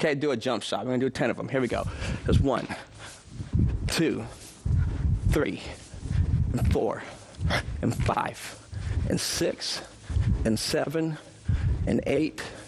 Okay, do a jump shot. We're going to do 10 of them. Here we go. There's 1, 2, 3, and 4, and 5, and 6, and 7, and 8,